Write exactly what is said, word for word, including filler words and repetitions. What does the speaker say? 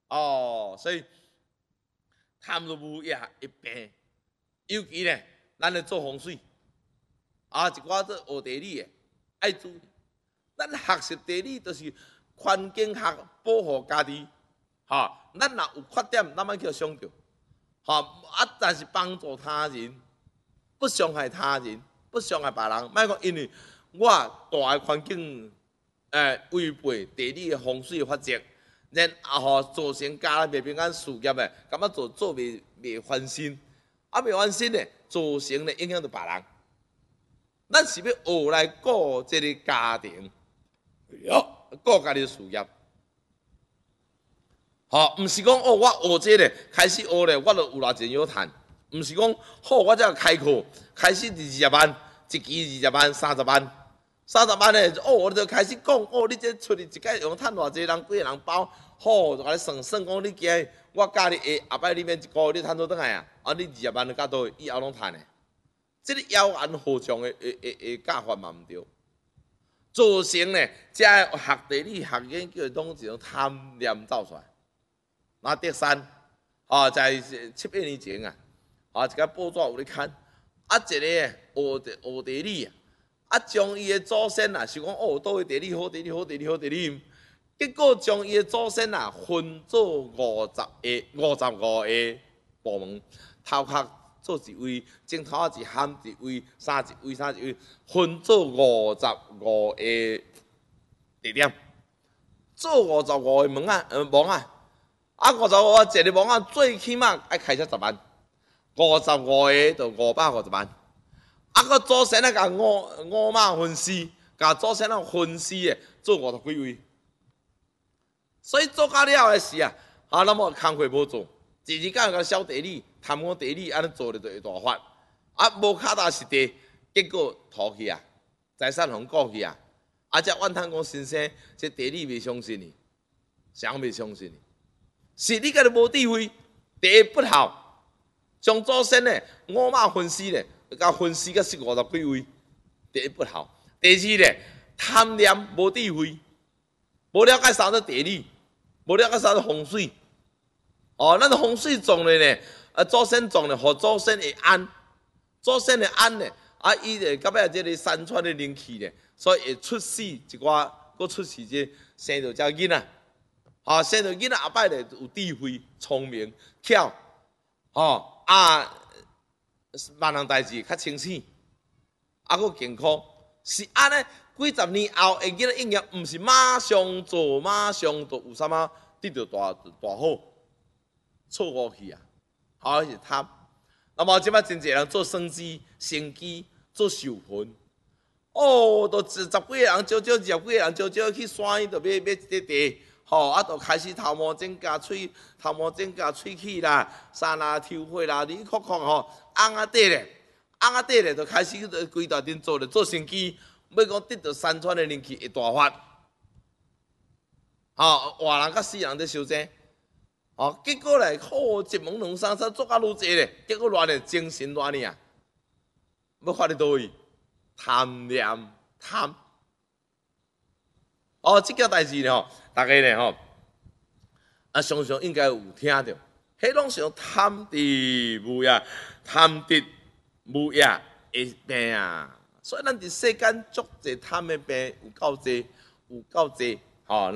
哦，所以贪入无业一病，尤其呢，咱咧做风水，啊，一寡做学地理的，爱注意。咱学习地理就是环境学保护家己，哈、哦，咱若有缺点，咱莫去伤着，哈、哦，啊，但是帮助他人，不伤害他人，不伤害别人，莫讲因为我大个环境，诶、呃，违背地理的风水的法则。然后造成家袂平安事业诶，感觉做做袂袂翻身，啊袂翻身咧，造成咧影响到别人。咱是要学来顾这个家庭，顾家己的事业。吼，毋是讲哦，我学这个开始学咧，我就有偌钱有趁。毋是讲好，我才开课，开始二十万，一期二十万、三十万。三十万咧，哦，我就开始讲，哦，你这出去一届用趁偌济人，几个人包，好，就甲你算算讲，你今我教你下，后摆你免一个月你趁倒转来啊，啊，你二十万就到倒，以后拢趁的。这个妖言惑众的的的的教法嘛毋对，造成呢，这学地理、学研究拢一种贪念走出来。那第三，哦，在七八年前啊，啊，一个报纸有咧看，啊，一个学地学地理啊。啊，将伊的祖先啊，是讲哦，倒位地理好，地理好，地理好，地理。结果将伊的祖先啊，分做五十个、五十五个部门，头壳做一位，镜头啊一喊一位，三一位，三一位，分做五十五个地点，做五十五个门啊，呃，网啊，啊，五十五个一个网啊，最起码爱开销十万，五十五个就五百五十万。啊，个祖先啊，甲五五马分尸，甲祖先啊分尸诶，做五十几位。所以做到了诶是啊，啊，那么工课无做，日日甲甲小地理、贪我地理，安尼做咧就会大发。啊，无脚踏实地，结果拖去啊，财产互过去啊。啊，只怨叹讲先生，这地理袂相信你，谁袂相信你？是你家己无智慧，第一不孝，将祖先诶五马分尸咧。甲分尸甲四五十几位，第一不好。第二咧，贪念无智慧，无了解啥子地理，无了解啥子风水。哦，咱风水种咧呢，啊祖先种咧，互祖先会安，祖先会安咧，啊伊咧到尾即个山川的灵气咧，所以会出世一寡，搁出世这生到遮囡仔，啊生到囡仔后摆咧有智慧、聪明、巧，哦啊。万人代志较清醒，啊，佫健康，是安尼。几十年后会记得应验，毋是马上做，马上就有啥物得到大大好，错误去啊！好是贪。那么即摆真侪人做生机、生机、做授魂，哦，都十十几个人，少少二十几个人，少少去山伊就买买一块地。吼、哦，啊，就开始头毛整甲喙，头毛整甲喙齿啦，衫啦、抽血啦，你看看吼，翁仔底咧，翁仔底咧，就开始规大阵做咧做生机，要讲得到山川的灵气会大发，吼、哦，活人甲死人在相争，吼、哦，结果咧，好一门两三三做甲愈济咧，结果偌咧精神偌呢啊，要发伫倒位？贪念贪。哦，即件代志咧吼，大家咧吼，啊，常常应该有听到，迄拢是贪得无厌，贪得无厌的病啊。所以咱伫世间足侪贪的病有够济，有够济，吼、哦。